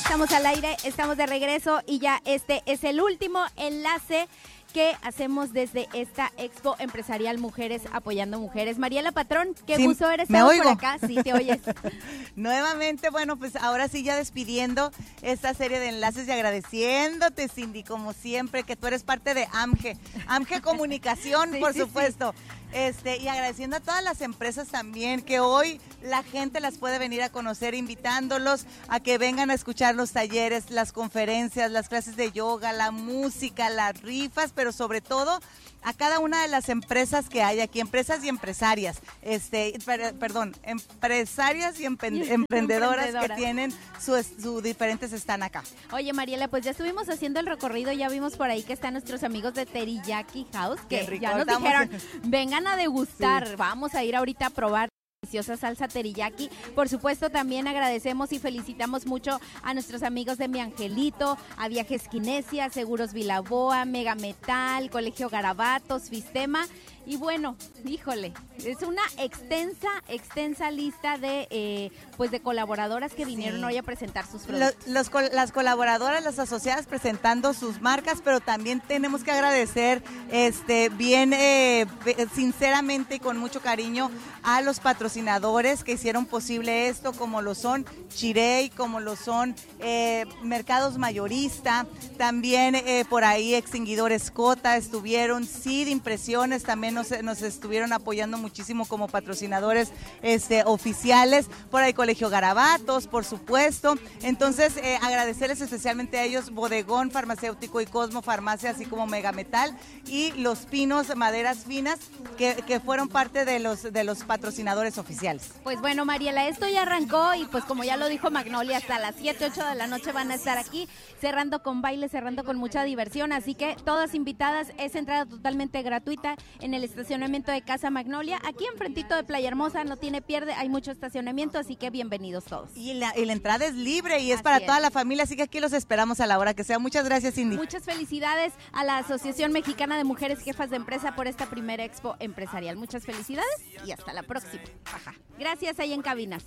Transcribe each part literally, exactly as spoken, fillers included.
Estamos al aire, estamos de regreso y ya este es el último enlace que hacemos desde esta Expo Empresarial Mujeres Apoyando Mujeres. Mariela Patrón, qué sí, gusto eres me oigo. por acá, sí te oyes. Nuevamente, bueno, pues ahora sí ya despidiendo esta serie de enlaces y agradeciéndote, Cindy, como siempre, que tú eres parte de A M G, A M G Comunicación, sí, por sí, supuesto. Sí. Este, y agradeciendo a todas las empresas también, que hoy la gente las puede venir a conocer, invitándolos a que vengan a escuchar los talleres, las conferencias, las clases de yoga, la música, las rifas, pero sobre todo a cada una de las empresas que hay aquí, empresas y empresarias, este, per, perdón, empresarias y empe- emprendedoras que tienen sus su diferentes están acá. Oye, Mariela, pues ya estuvimos haciendo el recorrido, ya vimos por ahí que están nuestros amigos de Teriyaki House, que ya nos dijeron, vengan a degustar, sí. Vamos a ir ahorita a probar deliciosa salsa teriyaki. Por supuesto, también agradecemos y felicitamos mucho a nuestros amigos de Mi Angelito, a Viajes Kinesia, Seguros Vilaboa, Mega Metal, Colegio Garabatos, Fistema. Y bueno, híjole, es una extensa, extensa lista de eh, pues de colaboradoras que vinieron sí. hoy a presentar sus productos. Los, los, las colaboradoras, las asociadas presentando sus marcas, pero también tenemos que agradecer este bien eh, sinceramente y con mucho cariño a los patrocinadores que hicieron posible esto, como lo son Chirey, como lo son eh, Mercados Mayorista, también eh, por ahí Extinguidores Cota estuvieron, C I D Impresiones también Nos, nos estuvieron apoyando muchísimo como patrocinadores este, oficiales, por ahí Colegio Garabatos, por supuesto. Entonces, eh, agradecerles especialmente a ellos, Bodegón Farmacéutico y Cosmo Farmacia, así como Megametal y Los Pinos Maderas Finas, que, que fueron parte de los, de los patrocinadores oficiales. Pues bueno, Mariela, esto ya arrancó y pues como ya lo dijo Magnolia, hasta las siete, ocho de la noche van a estar aquí, cerrando con baile, cerrando con mucha diversión, así que todas invitadas, es entrada totalmente gratuita en el estacionamiento de Casa Magnolia, aquí enfrentito de Playa Hermosa, no tiene pierde, hay mucho estacionamiento, así que bienvenidos todos. Y la, y la entrada es libre y es así para es. Toda la familia, así que aquí los esperamos a la hora que sea. Muchas gracias, Cindy. Muchas felicidades a la Asociación Mexicana de Mujeres Jefas de Empresa por esta primera Expo Empresarial. Muchas felicidades y hasta la próxima. Ajá. Gracias ahí en cabinas.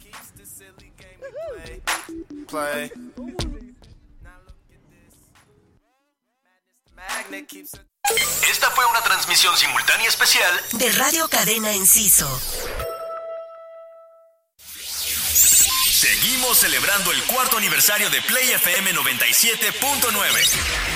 Esta fue una transmisión simultánea especial de Radio Cadena Enciso. Seguimos celebrando el cuarto aniversario de Play F M noventa y siete punto nueve.